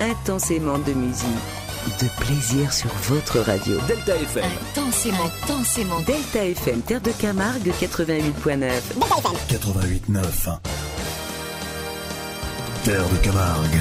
intensément de musique, de plaisir sur votre radio. Delta FM. Intensément. Delta FM, Terre de Camargue, 88.9. 88.9. Terre de Camargue.